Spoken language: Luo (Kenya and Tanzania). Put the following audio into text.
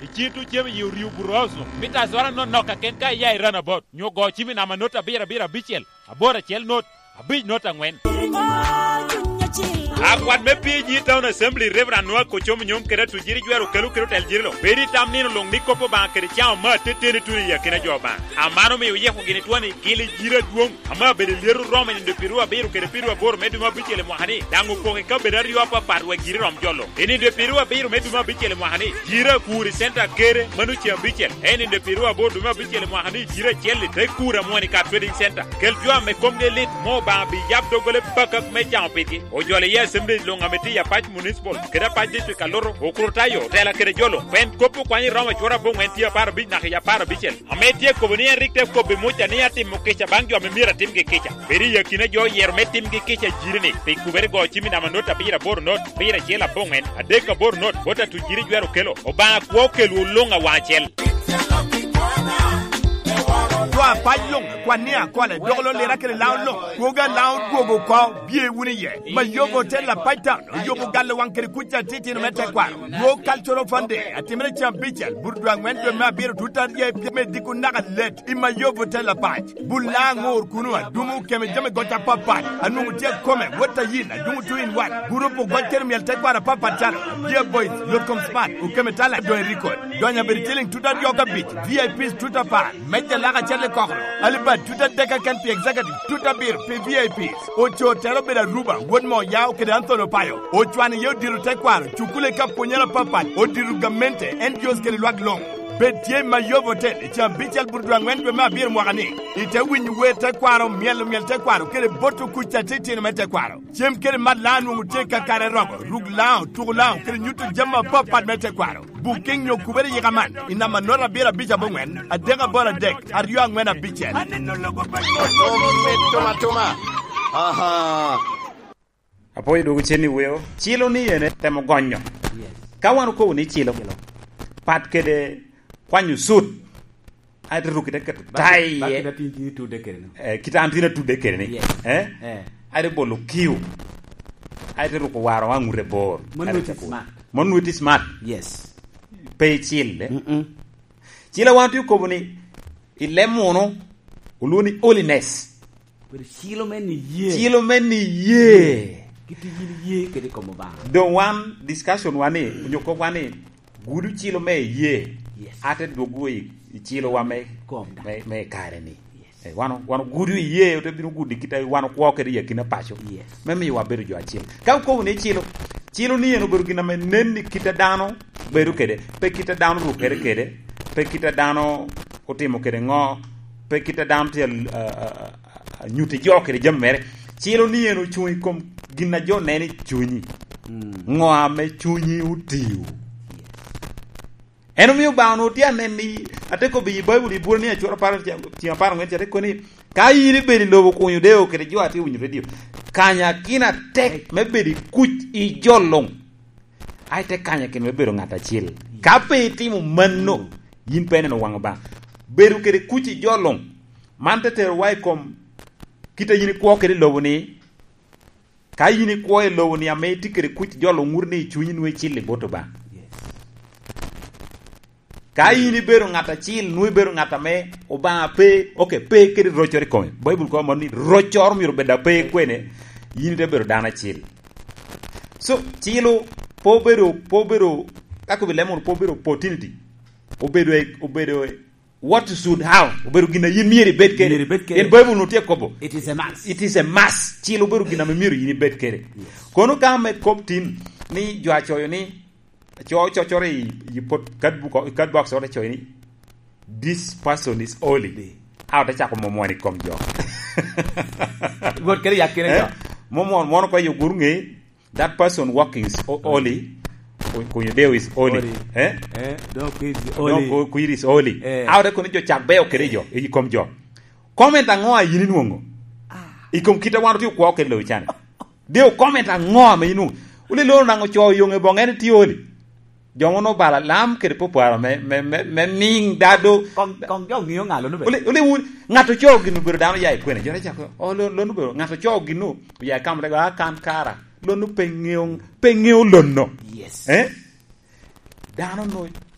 ichitu cheme yuriu buroso mita swara no noka ken ka ya run about nyogo chimi na manota bira bichel abora chel not abij not angwen akwat me PG Town Assembly Reverend Noah Kochom nyom kera tujiri jwero kelu tel jirilo beri tam nino long ni kopo ba kere chao ma tetene turi ya kena joba amano me ye ko gini tuani kili jira duong ama beri leru roma ni pirua beru kere pirua bor meduma bichele mohani dangu ko ke kabedar yo apa parwa jiri rom jolo eni de pirua beru meduma bichele mohani jira kuri senta kere manu chia bichele eni de pirua bor duma bichele mohani jira chelle de kura moni ka trading center kel jwa me komde lit mo ba bi yab dogole bakak me chao piki o jole Assembly longa meti ya patch municipal kera patch district kaloro okurtayo tela kere jolo pen kopu kwani roma chora bongo entia para bi na ya para bichel ametie ko boni enrikte ko be mucha ni atim mokecha bangyo amemira tim ge kecha beri yakina jo yer metim ge kecha jirni pe kubere go chimi na manota bira bor not bira chela bongen adeka bor not bota tujiri jwero kelo oba ko kelu longa wachel Kwa payong kwa nia kwa le dogolo le rakele launlo koga laun gogo ko bie wuni ye ma yogo tella paita yogo galle wankere kucha titi no mete kwa go cultural fund atimre champichel burdwa ngwendo ma biru tutar ye me diku naga let ima yogo tella pach bulangor kunua dumu keme jame gota papa anu tie kome wota yina dumu two in one grupo goter mi alta kwa papa tano ye boys locom smart ukeme tala do record donya beritiling tutar yoga beach VIPs tutar pa meja laga chele kokro aliba tuta deka kan pi executive tuta bir pi VIPs ocho tero bera ruba wonmo yao kede Anthony Payo ochwani yo diru tekwaro chukule ka ponyela papa odiru gamente NGOs kede lwag long betie mayovo te chambichal burdwa ngwendwe ma bir mwagani ite winyu we tekwaro miel tekwaro kede botu kucha titi no tekwaro chem kede madlanu nguteka kare rogo ruglao tugulao kede nyutu jama papa tekwaro booking yo kubere yigaman ina manora bira bicha bongwen adega bora dek aryo ngwena bichel toma aha apoy dogo cheni weo chilo ni yene temo gonyo kawanu ko ni chilo pat kede kwanyu sut adru kede tai kita antina tu dekere ni ade bolo kiu ade ru ko waro wangure bor monuti smart yes pay chile chile wantu ko boni ilemono uluni holiness pero chilo men ye kiti ye kede komo ba the one discussion wane nyoko wane gudu chilo me ye ate dogo chilo wa me kare ni wano gudu ye to binu gudi kita wano ko kede yakina pacho meme wa beru jo chilo ka ko ne chilo ni eno beru kina me nenni kita dano beru kede pe kita dano ru kede pe kita dano otimo kede ngo pe kita dano tel nyuti jokere jammere chilo ni eno chui kom ginna jo neni chunyi ngo ame chunyi utiu eno mi baano ti aneni ateko bi bible bur ni achora par ti par ngene te koni kai ni beri lobo kunyu deo kede jo ati unyu radio kanya kina tek me beri kuch I jolong ai te kanya ken me bero ngata chil kape timu manno yin pene no wanga beru kede kuch I jolong mante ter wai kom kita yini ko kede lobo ni kai yini ko e lobo ni ame tikere kuch jolong ngurni chunyi no chille boto ba kai ni beru ngata chil nui beru ngata me oba pe okay pe kede rochori ko bible ko moni rochor mi rubeda pe kwene yini de beru dana chil so chilo po beru ako be lemon po beru opportunity obedo what should how oberu gina yin mieri bet kede en bible no tie kobo it is a mass chilo beru gina me mieri yini bet kede kono ka me koptin ni joachoyo ni chore yi pot card box ore choini this person is holy out ta chako momoni kom jo god kere yakire jo mono ko yo gurnge that person walking is holy ko you there is holy donc is holy donc ko is holy out ko ni jo chakbeo kere jo yi kom jo comment ngoa yini nuongo ikom kita wanu ti ko ke lo chane deo comment ngoa me yinu uli lo nango cho yonge bongene ti holy jongono bala lam kede poparo me ming dado kong jo ngiyo ngalo no be ule ngato cho ginu bero dano yai kwene jore chako o lo no bero ngato cho ginu ya kamre ga kan kara lo no pengeo lonno yes dano no